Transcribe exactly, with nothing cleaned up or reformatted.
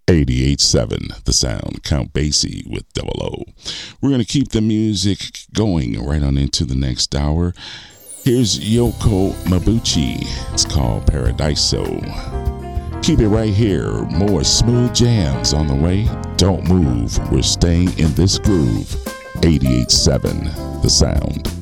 eighty-eight seven, The Sound, Count Basie with Double O. We're going to keep the music going right on into the next hour. Here's Yoko Mabuchi. It's called Paradiso. Keep it right here. More smooth jams on the way. Don't move. We're staying in this groove. eighty-eight seven, The Sound.